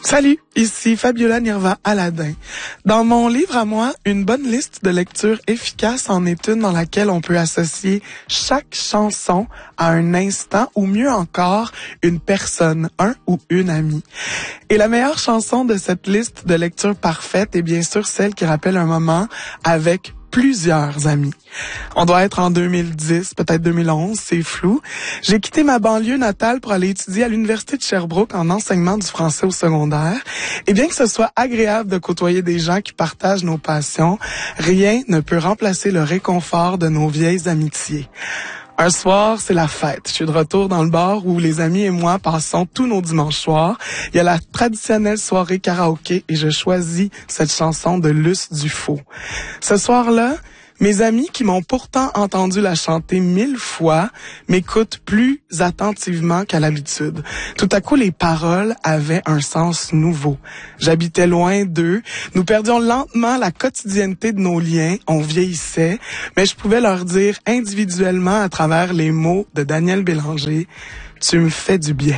Salut, ici Fabiola Nirva Aladin. Dans mon livre à moi, une bonne liste de lecture efficace en est une dans laquelle on peut associer chaque chanson à un instant ou mieux encore, une personne, un ou une amie. Et la meilleure chanson de cette liste de lecture parfaite est bien sûr celle qui rappelle un moment avec plusieurs amis. On doit être en 2010, peut-être 2011, c'est flou. J'ai quitté ma banlieue natale pour aller étudier à l'Université de Sherbrooke en enseignement du français au secondaire. Et bien que ce soit agréable de côtoyer des gens qui partagent nos passions, rien ne peut remplacer le réconfort de nos vieilles amitiés. Un soir, c'est la fête. Je suis de retour dans le bar où les amis et moi passons tous nos dimanches soirs. Il y a la traditionnelle soirée karaoké et je choisis cette chanson de Luce Dufaux. Ce soir-là, mes amis qui m'ont pourtant entendu la chanter 1000 fois m'écoutent plus attentivement qu'à l'habitude. Tout à coup, les paroles avaient un sens nouveau. J'habitais loin d'eux. Nous perdions lentement la quotidienneté de nos liens. On vieillissait. Mais je pouvais leur dire individuellement à travers les mots de Daniel Bélanger, « Tu me fais du bien ».